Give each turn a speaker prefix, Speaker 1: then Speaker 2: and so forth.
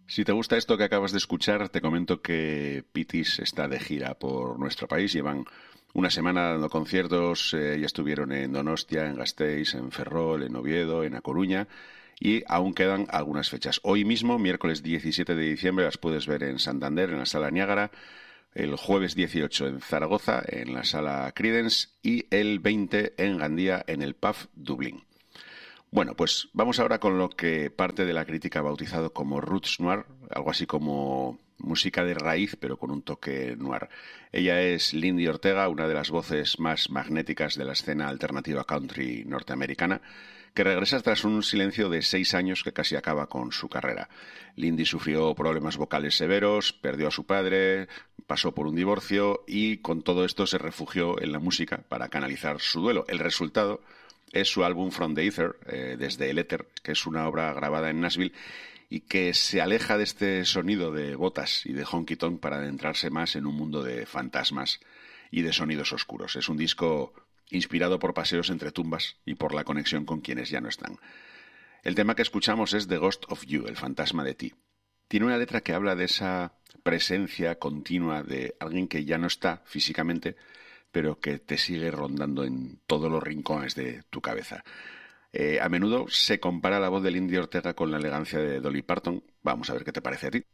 Speaker 1: Si te gusta esto que acabas de escuchar, te comento que Pitis está de gira por nuestro país. Llevan una semana dando conciertos, ya estuvieron en Donostia, en Gasteiz, en Ferrol, en Oviedo, en A Coruña y aún quedan algunas fechas. Hoy mismo, miércoles 17 de diciembre, las puedes ver en Santander, en la Sala Niágara, el jueves 18 en Zaragoza, en la Sala Credence y el 20 en Gandía, en el Pub Dublín. Bueno, pues vamos ahora con lo que parte de la crítica ha bautizado como roots noir, algo así como música de raíz, pero con un toque noir. Ella es Lynndie Ortega, una de las voces más magnéticas de la escena alternativa country norteamericana, que regresa tras un silencio de 6 años que casi acaba con su carrera. Lynndie sufrió problemas vocales severos, perdió a su padre, pasó por un divorcio y con todo esto se refugió en la música para canalizar su duelo. El resultado es su álbum From the Ether, desde el éter, que es una obra grabada en Nashville y que se aleja de este sonido de botas y de honky tonk para adentrarse más en un mundo de fantasmas y de sonidos oscuros. Es un disco inspirado por paseos entre tumbas y por la conexión con quienes ya no están. El tema que escuchamos es The Ghost of You, el fantasma de ti. Tiene una letra que habla de esa presencia continua de alguien que ya no está físicamente, pero que te sigue rondando en todos los rincones de tu cabeza. A menudo se compara la voz de Lynndie Ortega con la elegancia de Dolly Parton. Vamos a ver qué te parece a ti.